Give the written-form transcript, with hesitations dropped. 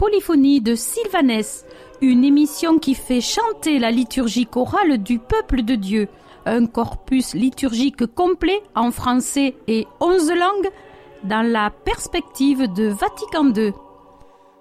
polyphonie de Sylvanès, une émission qui fait chanter la liturgie chorale du peuple de Dieu, un corpus liturgique complet en français et 11 langues dans la perspective de Vatican II.